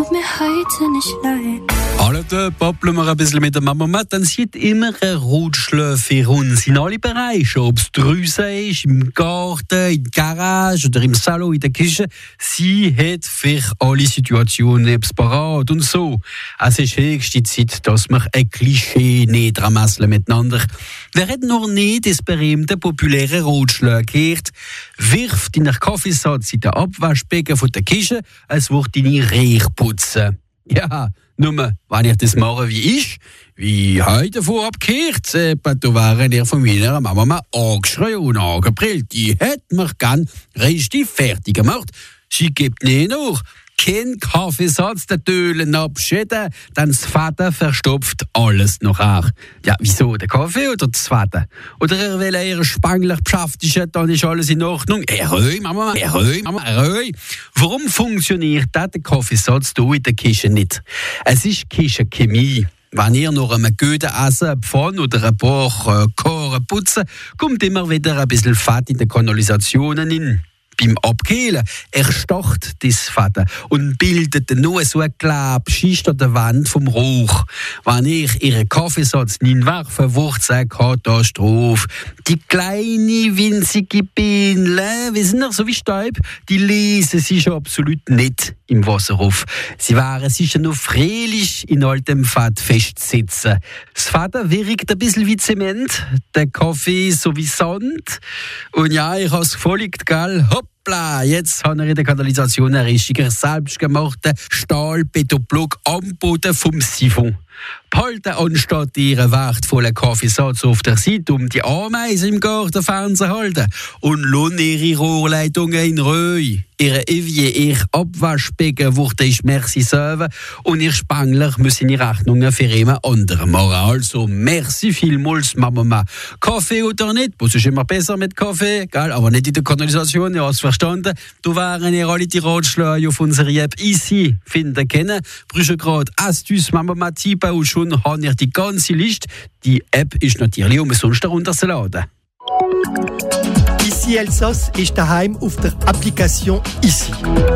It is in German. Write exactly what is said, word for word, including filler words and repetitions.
tut mir heute nicht leid. Alle poppeln wir ein bisschen mit der Mama mit, dann sieht immer ein Rutschler für uns in alle Bereiche. Ob es draussen ist, im Garten, in der Garage oder im Salon, in der Küche. Sie hat für alle Situationen etwas parat und so. Es ist höchste Zeit, dass wir ein Klischee nicht dran messen miteinander. Wer hat noch nicht das berühmte, populäre Rutschler gehört? Wirf deinen Kaffeesatz in den Abwaschbecken von der Küche, es wird deine Reich putzen. Ja, nur, wenn ich das mache wie ich, wie heute davon abgekehrt, äh, da wären ihr von meiner Mama mal angeschrien und angebrüllt. Die hätte mich gern richtig fertig gemacht. Sie gibt nicht noch. Kein Kaffeesatz der Tölen abschütten, dann das Vater verstopft alles noch auch. Ja, wieso? Der Kaffee oder das Vater? Oder er will eher spanglich beschäftigen, dann ist alles in Ordnung. Erhöh, Mama, erhöh, Mama, erhöh. Warum funktioniert das, der Kaffeesatz hier in der Küche nicht? Es ist Küchenchemie. Wenn ihr noch einen guten Essen, eine Pfanne oder ein paar äh, Koren putzen, kommt immer wieder ein bisschen Fett in die Kanalisationen hin. Beim Abkühlen erstocht das Fett und bildet nur so eine Klebschicht an der Wand vom Rauch. Wenn ich ihren Kaffeesatz hineinwerfe, wird es eine Katastrophe. Die kleine, winzige Bienen, wie sind noch so wie Staub, die lesen sich absolut nicht im Wasser auf. Sie wären sicher noch freilich in all dem Fett festsitzen. Das Fett wirkt ein bisschen wie Zement, der Kaffee so wie Sand. Und ja, ich habe es gefolgt, gell? Hoppla, jetzt haben wir in der Kanalisation einen richtigen selbstgemachten Stahlbetonblock am Boden vom Siphon. Behalten anstatt ihren wertvollen Kaffeesatz auf der Seite, um die Ameisen im Garten fernzuhalten. Und lassen ihre Rohrleitungen in Ruhe. Ihre Evier, ihr Abwaschbecken wurde ich merci serven und ihr Spangler müssen die Rechnungen für jemand anderen machen. Also merci vielmals, Mama. Kaffee oder nicht? Das ist immer besser mit Kaffee, gell? Aber nicht in der Kanalisation, ihr habt es verstanden. Du wären ihr alle die Ratschläge auf unserer App easy finden können. Brüche gerade Astuce, Mama, Tipp und schon haben ihr die ganze Liste. Die App ist natürlich umsonst herunterzuladen. Ici Elsass ist daheim auf der Applikation Ici.